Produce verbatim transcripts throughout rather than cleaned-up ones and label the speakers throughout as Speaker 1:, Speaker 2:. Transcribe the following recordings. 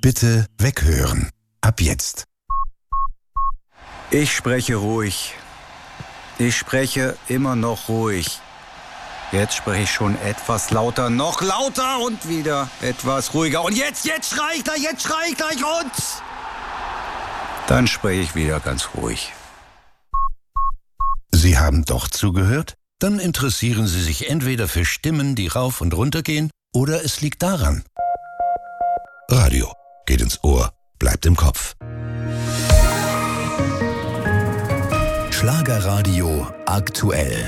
Speaker 1: Bitte weghören. Ab jetzt.
Speaker 2: Ich spreche ruhig. Ich spreche immer noch ruhig. Jetzt spreche ich schon etwas lauter, noch lauter und wieder etwas ruhiger. Und jetzt, jetzt schrei ich gleich, jetzt schrei ich gleich und... Dann spreche ich wieder ganz ruhig.
Speaker 1: Sie haben doch zugehört? Dann interessieren Sie sich entweder für Stimmen, die rauf und runter gehen, oder es liegt daran. Radio geht ins Ohr, bleibt im Kopf. Schlagerradio aktuell.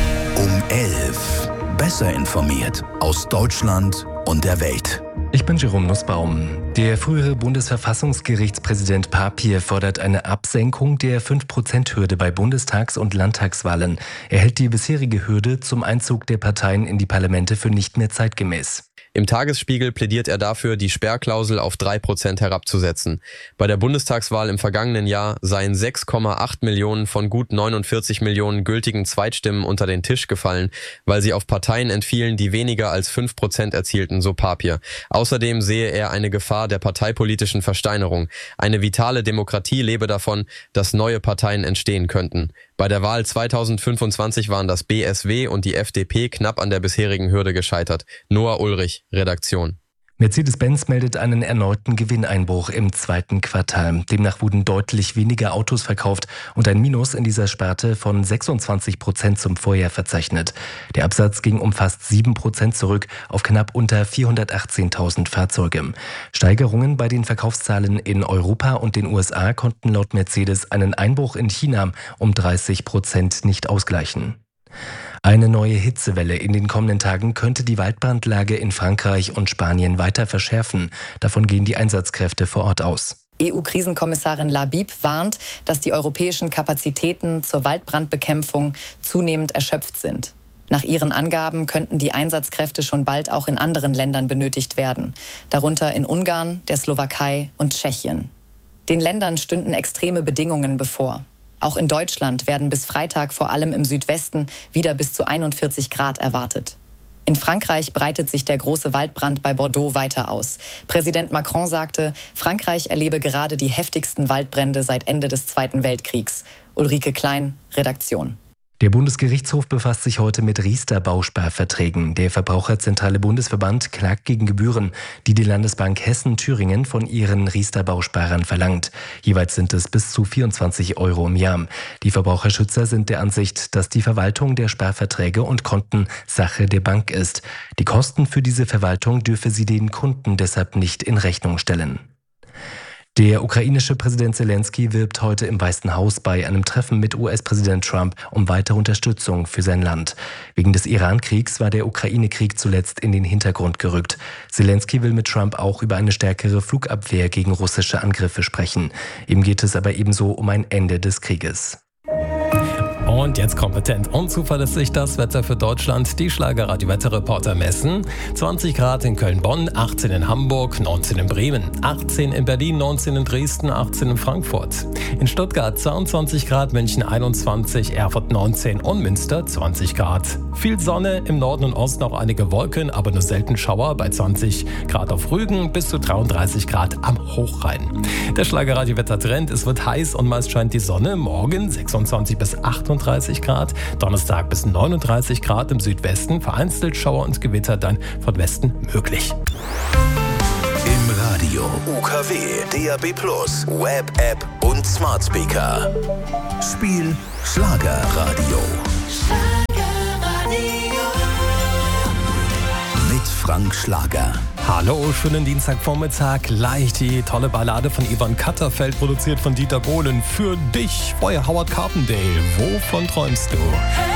Speaker 1: Um elf. Besser informiert aus Deutschland und der Welt.
Speaker 3: Ich bin Jerome Nussbaum. Der frühere Bundesverfassungsgerichtspräsident Papier fordert eine Absenkung der fünf Prozent Hürde bei Bundestags- und Landtagswahlen. Er hält die bisherige Hürde zum Einzug der Parteien in die Parlamente für nicht mehr zeitgemäß.
Speaker 4: Im Tagesspiegel plädiert er dafür, die Sperrklausel auf drei Prozent herabzusetzen. Bei der Bundestagswahl im vergangenen Jahr seien sechs Komma acht Millionen von gut neunundvierzig Millionen gültigen Zweitstimmen unter den Tisch gefallen, weil sie auf Parteien entfielen, die weniger als fünf Prozent erzielten, so Papier. Außerdem sehe er eine Gefahr der parteipolitischen Versteinerung. Eine vitale Demokratie lebe davon, dass neue Parteien entstehen könnten. Bei der Wahl zweitausendfünfundzwanzig waren das B S W und die F D P knapp an der bisherigen Hürde gescheitert. Noah Ulrich, Redaktion.
Speaker 3: Mercedes-Benz meldet einen erneuten Gewinneinbruch im zweiten Quartal. Demnach wurden deutlich weniger Autos verkauft und ein Minus in dieser Sparte von sechsundzwanzig Prozent zum Vorjahr verzeichnet. Der Absatz ging um fast sieben Prozent zurück auf knapp unter vierhundertachtzehntausend Fahrzeuge. Steigerungen bei den Verkaufszahlen in Europa und den U S A konnten laut Mercedes einen Einbruch in China um dreißig Prozent nicht ausgleichen. Eine neue Hitzewelle in den kommenden Tagen könnte die Waldbrandlage in Frankreich und Spanien weiter verschärfen. Davon gehen die Einsatzkräfte vor Ort aus.
Speaker 5: E U-Krisenkommissarin Labib warnt, dass die europäischen Kapazitäten zur Waldbrandbekämpfung zunehmend erschöpft sind. Nach ihren Angaben könnten die Einsatzkräfte schon bald auch in anderen Ländern benötigt werden, darunter in Ungarn, der Slowakei und Tschechien. Den Ländern stünden extreme Bedingungen bevor. Auch in Deutschland werden bis Freitag vor allem im Südwesten wieder bis zu einundvierzig Grad erwartet. In Frankreich breitet sich der große Waldbrand bei Bordeaux weiter aus. Präsident Macron sagte, Frankreich erlebe gerade die heftigsten Waldbrände seit Ende des Zweiten Weltkriegs. Ulrike Klein, Redaktion.
Speaker 3: Der Bundesgerichtshof befasst sich heute mit Riester-Bausparverträgen. Der Verbraucherzentrale Bundesverband klagt gegen Gebühren, die die Landesbank Hessen-Thüringen von ihren Riester-Bausparern verlangt. Jeweils sind es bis zu vierundzwanzig Euro im Jahr. Die Verbraucherschützer sind der Ansicht, dass die Verwaltung der Sparverträge und Konten Sache der Bank ist. Die Kosten für diese Verwaltung dürfe sie den Kunden deshalb nicht in Rechnung stellen. Der ukrainische Präsident Zelensky wirbt heute im Weißen Haus bei einem Treffen mit U S-Präsident Trump um weitere Unterstützung für sein Land. Wegen des Iran-Kriegs war der Ukraine-Krieg zuletzt in den Hintergrund gerückt. Zelensky will mit Trump auch über eine stärkere Flugabwehr gegen russische Angriffe sprechen. Ihm geht es aber ebenso um ein Ende des Krieges.
Speaker 6: Und jetzt kompetent und zuverlässig das Wetter für Deutschland. Die Schlagerradio-Wetterreporter messen zwanzig Grad in Köln-Bonn, achtzehn in Hamburg, neunzehn in Bremen, achtzehn in Berlin, neunzehn in Dresden, achtzehn in Frankfurt. In Stuttgart zweiundzwanzig Grad, München einundzwanzig, Erfurt neunzehn und Münster zwanzig Grad. Viel Sonne, im Norden und Osten auch einige Wolken, aber nur selten Schauer bei zwanzig Grad auf Rügen bis zu dreiunddreißig Grad am Hochrhein. Der Schlagerradio-Wettertrend, es wird heiß und meist scheint die Sonne. Morgen sechsundzwanzig bis achtunddreißig Grad, Donnerstag bis neununddreißig Grad im Südwesten, vereinzelt Schauer und Gewitter dann von Westen möglich.
Speaker 1: Im Radio U K W, D A B plus, Web App und Smart Speaker. Spiel Schlagerradio. Mit Frank Schlager.
Speaker 6: Hallo, schönen Dienstagvormittag. Gleich die tolle Ballade von Ivan Katterfeld, produziert von Dieter Bohlen. Für dich, Feuer Howard Carpendale. Wovon träumst du?